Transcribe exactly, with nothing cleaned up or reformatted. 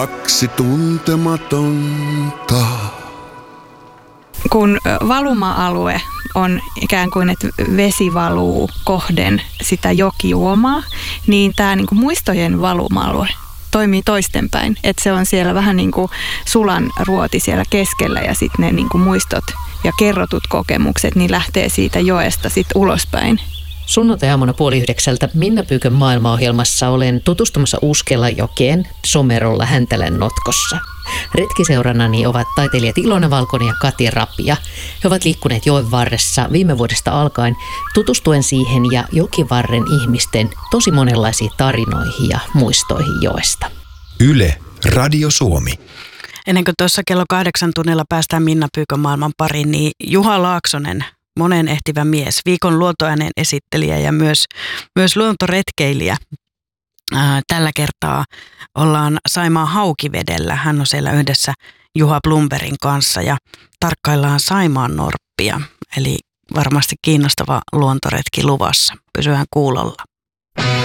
kaksi tuntematonta. Kun valuma-alue on ikään kuin, että vesi valuu kohden sitä jokijuomaa, niin tämä niin kuin muistojen valuma-alue toimii toistenpäin. Että se on siellä vähän niin kuin sulan ruoti siellä keskellä ja sitten ne niin kuin muistot ja kerrotut kokemukset niin lähtee siitä joesta sitten ulospäin. Sunnuntai-aamuna puoli yhdeksältä Minna Pyykön maailmaohjelmassa olen tutustumassa Uuskelanjokeen Somerolla Häntälän notkossa. Retkiseurannani ovat taiteilijat Ilona Valkonen ja Kati Rapia. He ovat liikkuneet joen varressa viime vuodesta alkaen tutustuen siihen ja jokivarren ihmisten tosi monenlaisiin tarinoihin ja muistoihin joesta. Yle, Radio Suomi. Ennen kuin tuossa kello kahdeksan tunnilla päästään Minna Pyykön maailman pariin, niin Juha Laaksonen, monen ehtivä mies, viikon luontoäänen esittelijä ja myös, myös luontoretkeilijä. Ää, tällä kertaa ollaan Saimaan Haukivedellä. Hän on siellä yhdessä Juha Blumbergin kanssa ja tarkkaillaan Saimaan norppia. Eli varmasti kiinnostava luontoretki luvassa. Pysyhän kuulolla.